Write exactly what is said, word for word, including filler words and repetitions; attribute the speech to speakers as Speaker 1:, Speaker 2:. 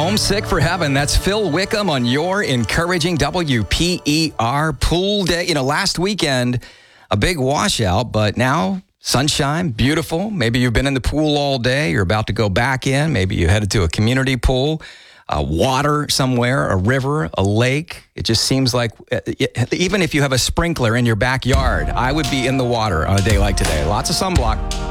Speaker 1: Homesick for heaven. That's Phil Wickham on your encouraging W P E R pool day. You know, last weekend, a big washout, but now sunshine, beautiful. Maybe you've been in the pool all day. You're about to go back in. Maybe you headed to a community pool, uh, water somewhere, a river, a lake. It just seems like uh, even if you have a sprinkler in your backyard, I would be in the water on a day like today. Lots of sunblock.